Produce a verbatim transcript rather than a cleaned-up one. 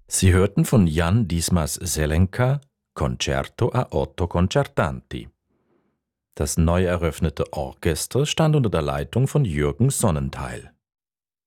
Sie hörten von Jan Dismas Zelenka Concerto a otto concertanti. Das neu eröffnete Orchester stand unter der Leitung von Jürgen Sonnentheil.